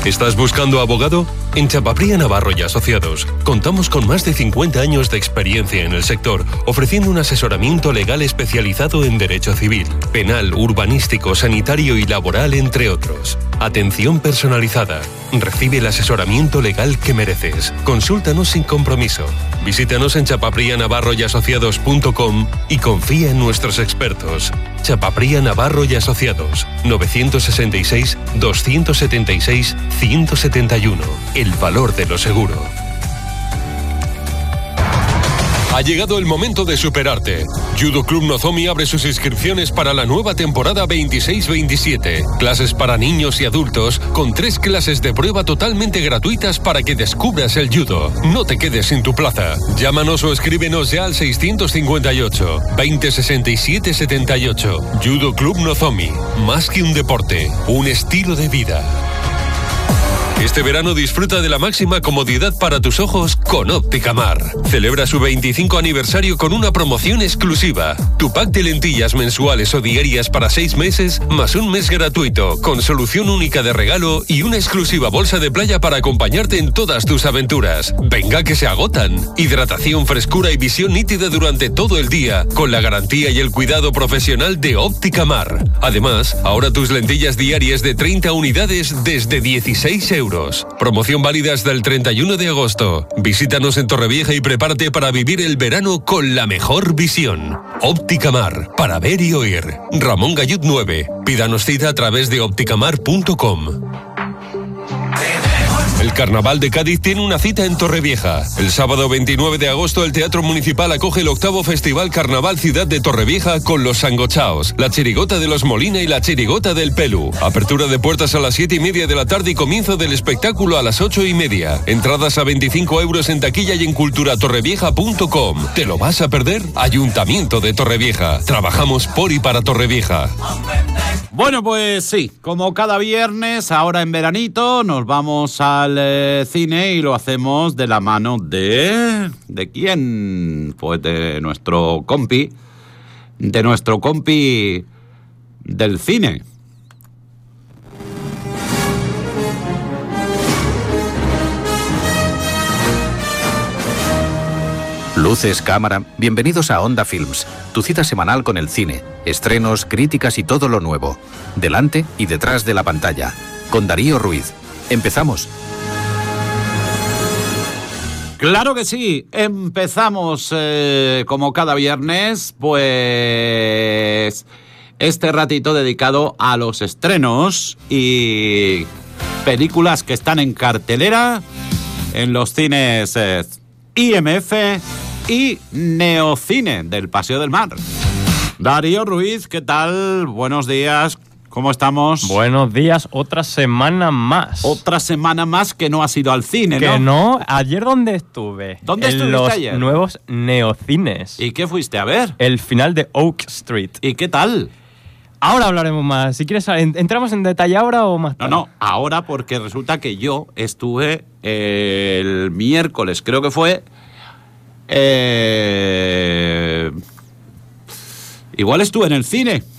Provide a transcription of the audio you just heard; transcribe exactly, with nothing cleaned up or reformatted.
¿Estás buscando abogado? En Chapapría Navarro y Asociados contamos con más de cincuenta años de experiencia en el sector, ofreciendo un asesoramiento legal especializado en derecho civil, penal, urbanístico, sanitario y laboral, entre otros. Atención personalizada. Recibe el asesoramiento legal que mereces. Consúltanos sin compromiso. Visítanos en chapapría navarro y asociados punto com y confía en nuestros expertos. Chapapría Navarro y Asociados. novecientos sesenta y seis, doscientos setenta y seis, ciento setenta y uno. El valor de lo seguro. Ha llegado el momento de superarte. Judo Club Nozomi abre sus inscripciones para la nueva temporada veintiséis veintisiete. Clases para niños y adultos con tres clases de prueba totalmente gratuitas para que descubras el judo. No te quedes sin tu plaza. Llámanos o escríbenos ya al seiscientos cincuenta y ocho, veinte sesenta y siete setenta y ocho. Judo Club Nozomi. Más que un deporte, un estilo de vida. Este verano disfruta de la máxima comodidad para tus ojos con Óptica Mar. Celebra su veinticinco aniversario con una promoción exclusiva. Tu pack de lentillas mensuales o diarias para seis meses, más un mes gratuito, con solución única de regalo y una exclusiva bolsa de playa para acompañarte en todas tus aventuras. Venga que se agotan. Hidratación, frescura y visión nítida durante todo el día, con la garantía y el cuidado profesional de Óptica Mar. Además, ahora tus lentillas diarias de treinta unidades desde dieciséis euros. Promoción válida hasta el treinta y uno de agosto. Visítanos en Torrevieja y prepárate para vivir el verano con la mejor visión. Óptica Mar, para ver y oír. Ramón Gallut nueve. Pídanos cita a través de ópticamar punto com. El Carnaval de Cádiz tiene una cita en Torrevieja. El sábado veintinueve de agosto el Teatro Municipal acoge el octavo Festival Carnaval Ciudad de Torrevieja con los Sangochaos, la Chirigota de los Molina y la Chirigota del Pelu. Apertura de puertas a las siete y media de la tarde y comienzo del espectáculo a las ocho y media. Entradas a veinticinco euros en taquilla y en culturatorrevieja punto com. ¿Te lo vas a perder? Ayuntamiento de Torrevieja. Trabajamos por y para Torrevieja. Bueno, pues sí, como cada viernes, ahora en veranito, nos vamos al eh, cine y lo hacemos de la mano de... ¿De quién? Pues de nuestro compi, de nuestro compi del cine. Luces, cámara, bienvenidos a Onda Films, tu cita semanal con el cine, estrenos, críticas y todo lo nuevo, delante y detrás de la pantalla, con Darío Ruiz. Empezamos. Claro que sí, empezamos eh, como cada viernes, pues este ratito dedicado a los estrenos y películas que están en cartelera en los cines eh, I M F y Neocine del Paseo del Mar. Darío Ruiz, ¿qué tal? Buenos días, ¿cómo estamos? Buenos días, otra semana más. Otra semana más que no has ido al cine, que ¿no? Que no, ayer ¿dónde estuve? ¿Dónde en estuviste los ayer? Nuevos Neocines. ¿Y qué fuiste a ver? El final de Oak Street. ¿Y qué tal? Ahora hablaremos más. Si quieres, ¿entramos en detalle ahora o más tarde? No, no, ahora porque resulta que yo estuve el miércoles, creo que fue... Eh, igual estuve en el cine.